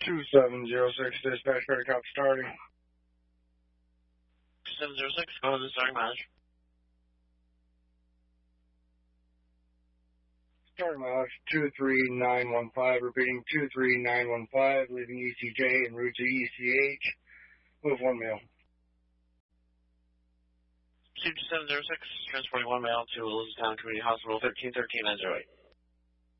2706, dispatch, credit cop starting. 2706, go ahead and starting mileage. Starting mileage 23915, repeating 23915, leaving ECJ en route to ECH. Move 1 male. 2706, transporting 1 male to Elizabethtown Community Hospital, 1313 908.